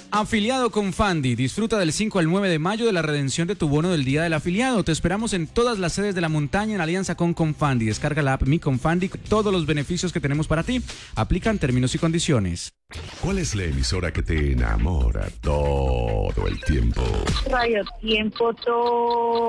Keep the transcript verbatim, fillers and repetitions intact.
Afiliado con Fandi, disfruta del cinco al nueve de mayo de la redención de tu bono del Día del Afiliado. Te esperamos en todas las sedes de la montaña en alianza con Confandi. Descarga la app Mi Confandi, todos los beneficios que tenemos para ti. Aplican términos y condiciones. ¿Cuál es la emisora que te enamora todo el tiempo? Radio Tiempo, todo.